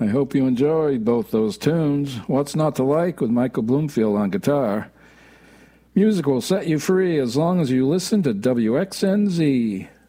I hope you enjoyed both those tunes. What's Not to Like with Michael Bloomfield on guitar. Music will set you free as long as you listen to WXNZ.